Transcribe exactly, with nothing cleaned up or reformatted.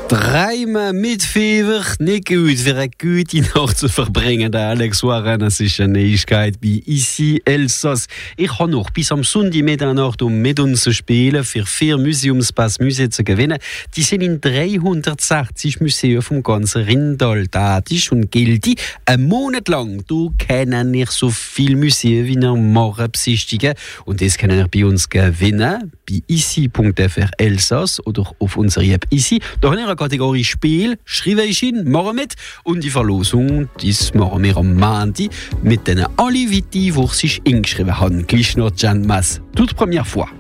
Dreimal mit Fieber, nicht gut für eine gute Nacht zu verbringen. Der Alex Warren, das ist eine Neuigkeit bei Ici Elsass. Ich habe noch bis am Sonntag Mitternacht, um mit uns zu spielen, für vier Museumspass Museen zu gewinnen. Die sind in dreihundertsechzig Museen vom ganzen Rindal tätig und gilt einen Monat lang. Du können nicht so viele Museen wie ihr morgen besichtigen. Und das können ihr bei uns gewinnen, bei ici punkt f r Elsass oder auf unserer App Ici. Da haben wir eine Kategorie Spiel, schreibe ich hin, machen mit. Und die Verlosung, das machen wir am Montag mit denen alle, die sich eingeschrieben haben. Gleich noch Jan Mass, toute première fois.